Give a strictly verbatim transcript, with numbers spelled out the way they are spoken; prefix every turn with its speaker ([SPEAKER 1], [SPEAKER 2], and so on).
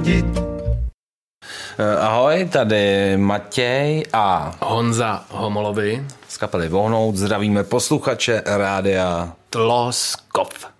[SPEAKER 1] chodit.
[SPEAKER 2] Ahoj, tady Matěj a
[SPEAKER 3] Honza Homolovi
[SPEAKER 2] z kapely Vohnout. Zdravíme posluchače rádia
[SPEAKER 3] Tloskov.